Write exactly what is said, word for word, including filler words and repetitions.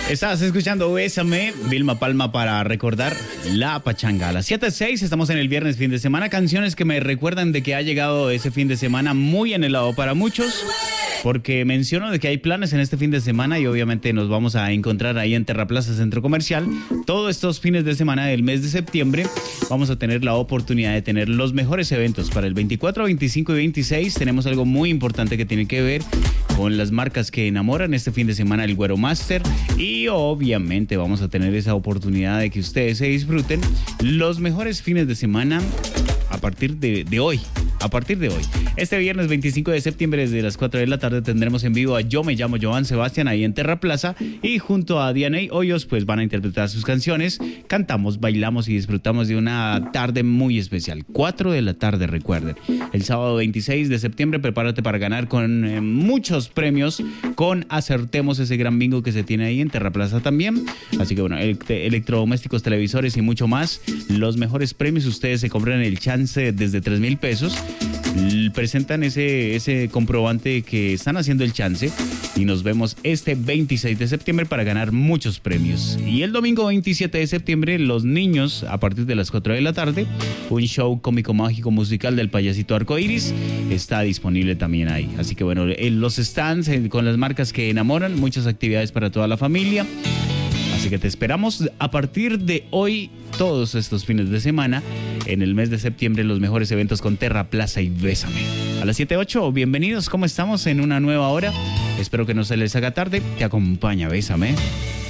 Estás escuchando Bésame, Vilma Palma para recordar la pachanga. A las siete seis estamos en el viernes fin de semana. Canciones que me recuerdan de que ha llegado ese fin de semana muy anhelado para muchos. Porque menciono de que hay planes en este fin de semana y obviamente nos vamos a encontrar ahí en Terraplaza Centro Comercial. Todos estos fines de semana del mes de septiembre vamos a tener la oportunidad de tener los mejores eventos. Para el veinticuatro, veinticinco y veintiséis tenemos algo muy importante que tiene que ver con las marcas que enamoran. Este fin de semana el Güero Master y obviamente vamos a tener esa oportunidad de que ustedes se disfruten los mejores fines de semana a partir de, de hoy. A partir de hoy. Este viernes veinticinco de septiembre desde las cuatro de la tarde tendremos en vivo a Yo Me Llamo Joan Sebastián ahí en Terra Plaza y junto a Diana y Hoyos pues van a interpretar sus canciones, cantamos, bailamos y disfrutamos de una tarde muy especial. cuatro de la tarde, recuerden. El sábado veintiséis de septiembre prepárate para ganar con eh, muchos premios con Acertemos, ese gran bingo que se tiene ahí en Terra Plaza también. Así que bueno, electrodomésticos, televisores y mucho más. Los mejores premios ustedes se compran el chance desde tres mil pesos. Presentan ese, ese comprobante que están haciendo el chance y nos vemos este veintiséis de septiembre para ganar muchos premios. Y el domingo veintisiete de septiembre, los niños, a partir de las cuatro de la tarde, un show cómico mágico musical del payasito Arcoiris está disponible también ahí. Así que bueno, en los stands con las marcas que enamoran, muchas actividades para toda la familia. Así que te esperamos a partir de hoy, todos estos fines de semana, en el mes de septiembre, los mejores eventos con Terra Plaza y Bésame. A las siete ocho, bienvenidos, ¿cómo estamos? En una nueva hora. Espero que no se les haga tarde. Te acompaña Bésame.